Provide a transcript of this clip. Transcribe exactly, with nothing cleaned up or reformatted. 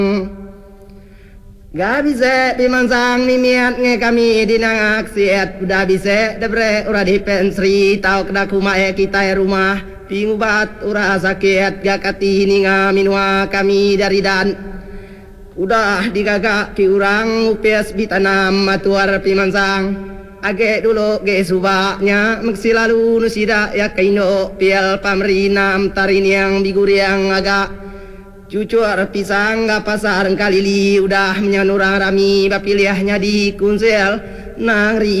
Gak bisa pimansang nimiat nge kami dinang aksiat udah bisa debre ura di pensri tau kena kumae kita rumah pingubat ura sakit gak kati ninga minua kami dari dan udah digagak ki urang upes bitanam matuar pimansang age dulu ge subaknya meksi lalu nusida ya kaino pial pamrinam tarin yang biguriang agak cucur pisang gak pasar kalili udah menyanurang rami bapiliahnya di kunsel nang ri